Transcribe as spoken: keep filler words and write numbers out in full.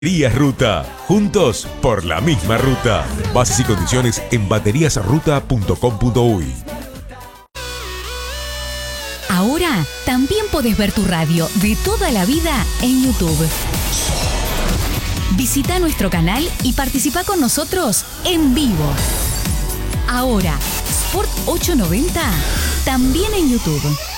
Baterías Ruta, juntos por la misma ruta. Bases y condiciones en baterías ruta punto com punto uy. Ahora también podés ver tu radio de toda la vida en YouTube. Visita nuestro canal y participa con nosotros en vivo. Ahora, Sport ochocientos noventa, también en YouTube.